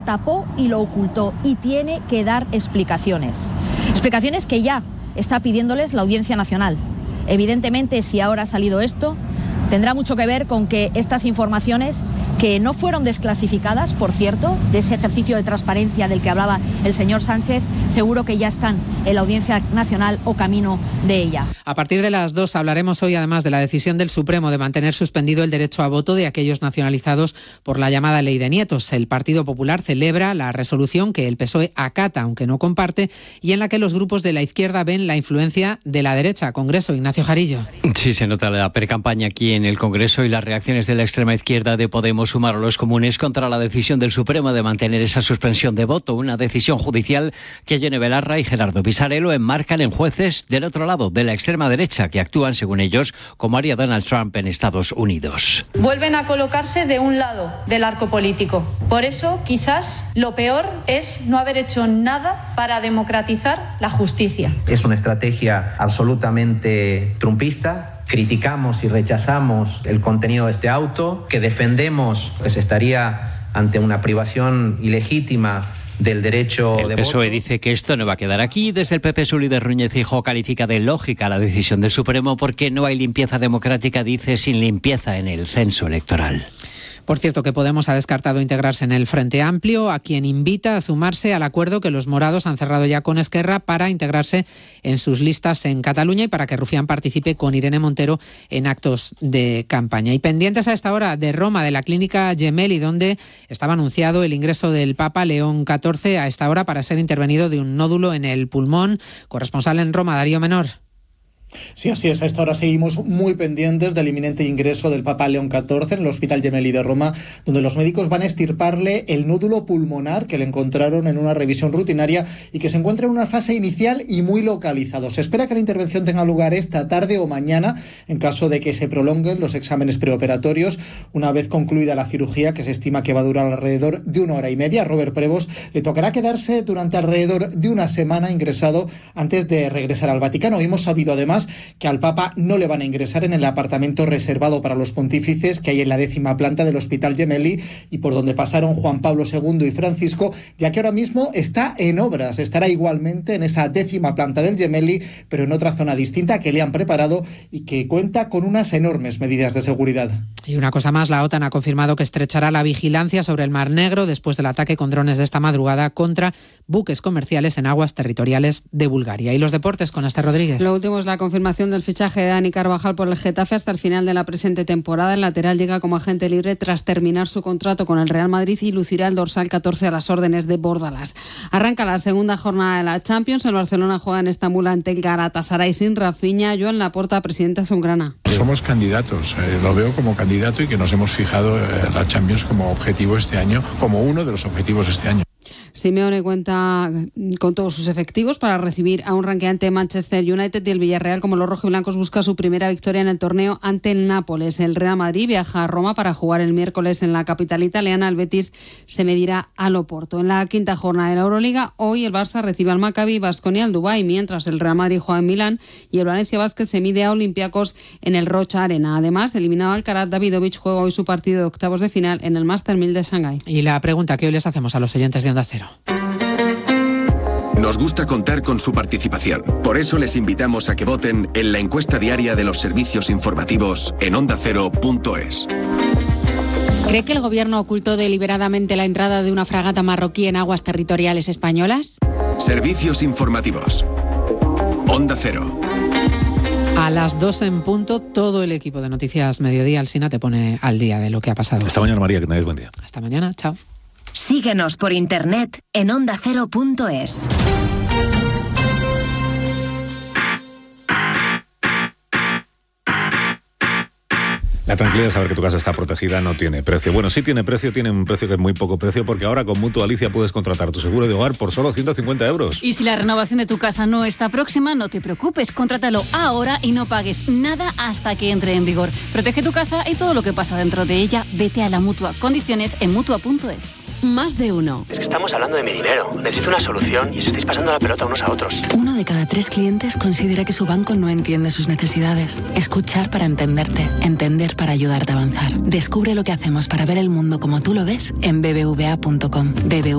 tapó y lo ocultó y tiene que dar explicaciones. Explicaciones que ya está pidiéndoles la Audiencia Nacional. Evidentemente, si ahora ha salido esto, tendrá mucho que ver con que estas informaciones, que no fueron desclasificadas, por cierto, de ese ejercicio de transparencia del que hablaba el señor Sánchez, seguro que ya están en la Audiencia Nacional o camino de ella. A partir de las 2 hablaremos hoy además de la decisión del Supremo de mantener suspendido el derecho a voto de aquellos nacionalizados por la llamada Ley de Nietos. El Partido Popular celebra la resolución que el PSOE acata, aunque no comparte, y en la que los grupos de la izquierda ven la influencia de la derecha. Congreso, Ignacio Jarillo. Sí, se nota la precampaña aquí en el Congreso y las reacciones de la extrema izquierda de Podemos sumar a los comunes contra la decisión del Supremo de mantener esa suspensión de voto, una decisión judicial que Yone Belarra y Gerardo Pisarello enmarcan en jueces del otro lado, de la extrema derecha, que actúan, según ellos, como haría Donald Trump en Estados Unidos. Vuelven a colocarse de un lado del arco político. Por eso, quizás lo peor es no haber hecho nada para democratizar la justicia. Es una estrategia absolutamente trumpista. Criticamos y rechazamos el contenido de este auto, que defendemos que se estaría ante una privación ilegítima del derecho de voto. El PSOE dice que esto no va a quedar aquí. Desde el PP, su líder Núñez Feijóo califica de lógica la decisión del Supremo porque no hay limpieza democrática, dice, sin limpieza en el censo electoral. Por cierto, que Podemos ha descartado integrarse en el Frente Amplio, a quien invita a sumarse al acuerdo que los morados han cerrado ya con Esquerra para integrarse en sus listas en Cataluña y para que Rufián participe con Irene Montero en actos de campaña. Y pendientes a esta hora de Roma, de la clínica Gemelli, donde estaba anunciado el ingreso del Papa León XIV a esta hora para ser intervenido de un nódulo en el pulmón. Corresponsal en Roma, Darío Menor. Sí, así es. A esta hora seguimos muy pendientes del inminente ingreso del Papa León XIV en el Hospital Gemelli de Roma, donde los médicos van a extirparle el nódulo pulmonar que le encontraron en una revisión rutinaria y que se encuentra en una fase inicial y muy localizado. Se espera que la intervención tenga lugar esta tarde o mañana, en caso de que se prolonguen los exámenes preoperatorios. Una vez concluida la cirugía, que se estima que va a durar alrededor de 1 hora y media, a Robert Prevost le tocará quedarse durante alrededor de una semana ingresado antes de regresar al Vaticano. Hemos sabido además que al Papa no le van a ingresar en el apartamento reservado para los pontífices que hay en la 10ª planta del Hospital Gemelli y por donde pasaron Juan Pablo II y Francisco, ya que ahora mismo está en obras. Estará igualmente en esa 10ª planta del Gemelli, pero en otra zona distinta que le han preparado y que cuenta con unas enormes medidas de seguridad. Y una cosa más, la OTAN ha confirmado que estrechará la vigilancia sobre el Mar Negro después del ataque con drones de esta madrugada contra buques comerciales en aguas territoriales de Bulgaria. Y los deportes con Esther Rodríguez. Lo último es la confirmación del fichaje de Dani Carvajal por el Getafe hasta el final de la presente temporada. El lateral llega como agente libre tras terminar su contrato con el Real Madrid y lucirá el dorsal 14 a las órdenes de Bordalás. Arranca la segunda jornada de la Champions. El Barcelona juega en Estambul ante el Galatasaray sin Rafinha. Joan Laporta, presidente azulgrana. Somos candidatos, lo veo como candidato y que nos hemos fijado la Champions como objetivo este año, como uno de los objetivos este año. Simeone cuenta con todos sus efectivos para recibir a un ranqueante Manchester United y el Villarreal, como los rojiblancos, busca su primera victoria en el torneo ante el Nápoles. El Real Madrid viaja a Roma para jugar el miércoles en la capital italiana. El Betis se medirá al Oporto. En la quinta jornada de la Euroliga, hoy el Barça recibe al Maccabi, Baskonia al Dubái, mientras el Real Madrid juega en Milán y el Valencia Basket se mide a Olympiacos en el Rocha Arena. Además, eliminado Alcaraz, Davidovich juega hoy su partido de octavos de final en el Master 1000 de Shanghái. Y la pregunta que hoy les hacemos a los oyentes de Onda Cero. Nos gusta contar con su participación. Por eso les invitamos a que voten en la encuesta diaria de los servicios informativos en ondacero.es. ¿Cree que el gobierno ocultó deliberadamente la entrada de una fragata marroquí en aguas territoriales españolas? Servicios informativos. Onda Cero. A las 2 en punto, todo el equipo de Noticias Mediodía, Alsina, te pone al día de lo que ha pasado. Hasta mañana, María, que tengáis buen día. Hasta mañana, chao. Síguenos por internet en ondacero.es. La tranquilidad de saber que tu casa está protegida no tiene precio. Bueno, sí tiene precio, tiene un precio que es muy poco precio, porque ahora con Mutua Alicia puedes contratar tu seguro de hogar por solo 150 euros. Y si la renovación de tu casa no está próxima, no te preocupes, contrátalo ahora y no pagues nada hasta que entre en vigor. Protege tu casa y todo lo que pasa dentro de ella. Vete a la Mutua. Condiciones en Mutua.es. Más de uno. Es que estamos hablando de mi dinero. Necesito una solución y os estáis pasando la pelota unos a otros. 1 de cada 3 clientes considera que su banco no entiende sus necesidades. Escuchar para entenderte. Entender para ayudarte a avanzar. Descubre lo que hacemos para ver el mundo como tú lo ves en bbva.com. BBVA.